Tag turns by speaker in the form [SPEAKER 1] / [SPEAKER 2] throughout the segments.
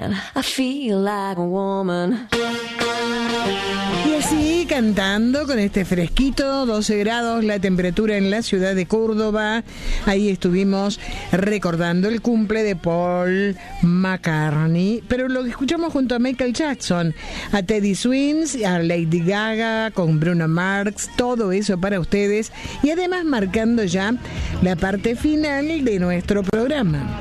[SPEAKER 1] man. I feel like a woman.
[SPEAKER 2] Y así, cantando con este fresquito, 12 grados la temperatura en la ciudad de Córdoba. Ahí estuvimos recordando el cumple de Paul McCartney, pero lo que escuchamos junto a Michael Jackson, a Teddy Swims, a Lady Gaga, con Bruno Mars, todo eso para ustedes. Y además marcando ya la parte final de nuestro programa.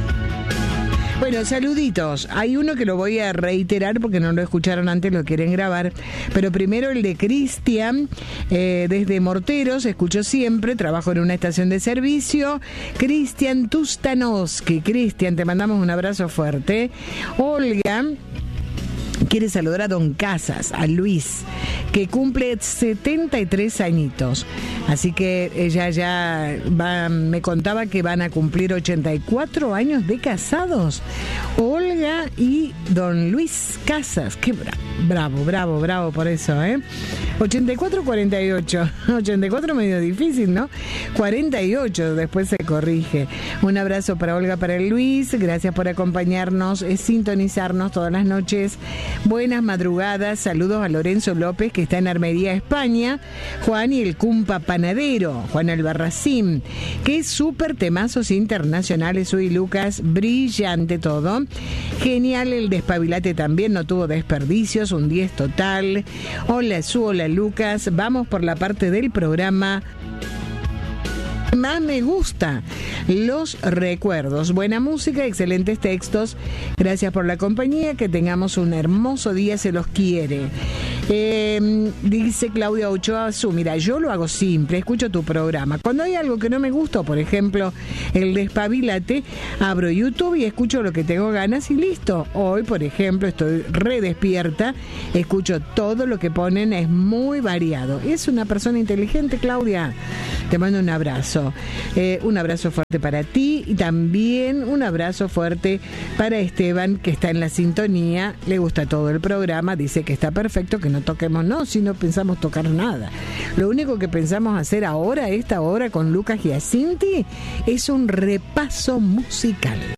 [SPEAKER 2] Bueno, saluditos. Hay uno que lo voy a reiterar porque no lo escucharon antes, lo quieren grabar. Pero primero el de Cristian, desde Morteros, escucho siempre, trabajo en una estación de servicio. Cristian Tustanowski. Cristian, te mandamos un abrazo fuerte. Olga quiere saludar a Don Casas, a Luis, que cumple 73 añitos. Así que ella ya me contaba que van a cumplir 84 años de casados. Olga y Don Luis Casas. Qué bravo por eso, ¿eh? 84-48. 84 medio difícil, ¿no? 48, después se corrige. Un abrazo para Olga, para Luis. Gracias por acompañarnos, sintonizarnos todas las noches. Buenas madrugadas. Saludos a Lorenzo López, que está en Armería, España. Juan y el Cumpa Panadero, Juan Albarracín. Qué súper temazos internacionales. Soy Lucas, brillante todo. Genial el despabilate también, no tuvo desperdicios, un 10 total. Hola Su, hola Lucas. Vamos por la parte del programa más me gusta, los recuerdos. Buena música, excelentes textos. Gracias por la compañía, que tengamos un hermoso día, se los quiere. Dice Claudia Ochoa, mira, yo lo hago simple, escucho tu programa. Cuando hay algo que no me gusta, por ejemplo, el despabilate, abro YouTube y escucho lo que tengo ganas y listo. Hoy, por ejemplo, estoy re despierta, escucho todo lo que ponen, es muy variado. Es una persona inteligente, Claudia. Te mando un abrazo. Un abrazo fuerte para ti y también un abrazo fuerte para Esteban, que está en la sintonía, le gusta todo el programa, dice que está perfecto, que no toquemos, no, si no pensamos tocar nada. Lo único que pensamos hacer ahora, esta hora con Lucas Giacinti, es un repaso musical.